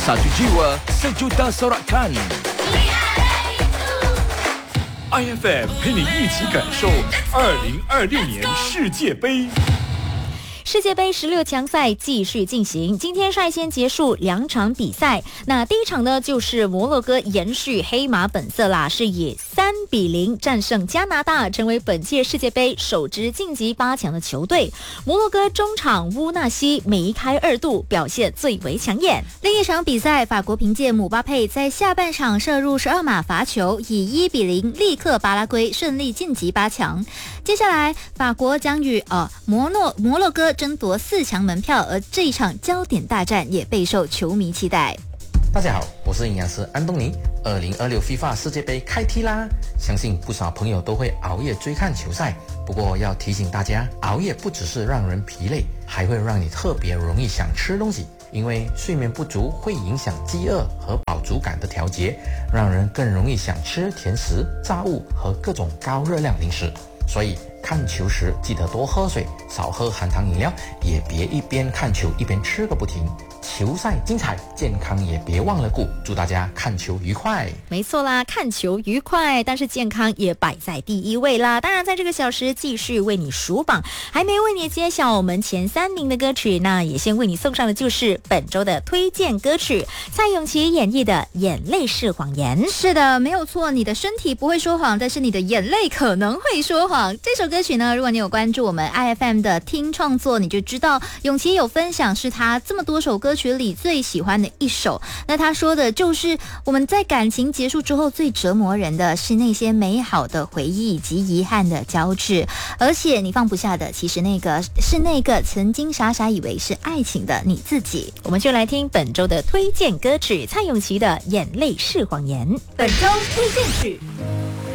Satu jiwa, sejuta sorakan. IFM 陪你一起感受2026年世界杯。 世界杯16强赛继续进行，今天率先结束2场比赛。那第一场呢，就是摩洛哥延续黑马本色啦，是以3-0战胜加拿大，成为本届世界杯首支晋级8强的球队。摩洛哥中场乌纳西梅开2度，表现最为抢眼。 另一场比赛，法国凭借姆巴佩在下半场射入12码罚球，以1-0力克巴拉圭，顺利晋级8强。接下来，法国将与摩洛哥争夺4强门票，而这一场焦点大战也备受球迷期待。 大家好，我是营养师安东尼。2026 FIFA 世界杯开踢啦！相信不少朋友都会熬夜追看球赛，不过要提醒大家，熬夜不只是让人疲累，还会让你特别容易想吃东西，因为睡眠不足会影响饥饿和饱足感的调节，让人更容易想吃甜食、炸物和各种高热量零食。所以看球时记得多喝水，少喝含糖饮料，也别一边看球一边吃个不停。球赛精彩，健康也别忘了顾。祝大家看球愉快。 没错啦，看球愉快，但是健康也摆在第一位啦。当然，在这个小时继续为你数榜，还没为你揭晓我们前3名的歌曲，那也先为你送上的就是本周的推荐歌曲，蔡永琪演绎的《眼泪是谎言》。 是的，没有错，你的身体不会说谎，但是你的眼泪可能会说谎。这首歌曲呢，如果你有关注我们 IFM 的听创作，你就知道永琪有分享是他这么多首歌曲里最喜欢的一首。那他说的就是我们在感情结束之后最折磨人的是那些美好的回忆以及遗憾的交织，而且你放不下的其实是那个曾经傻傻以为是爱情的你自己。 我们就来听本周的推荐歌曲，蔡永琪的《眼泪是谎言》。 本周推荐曲。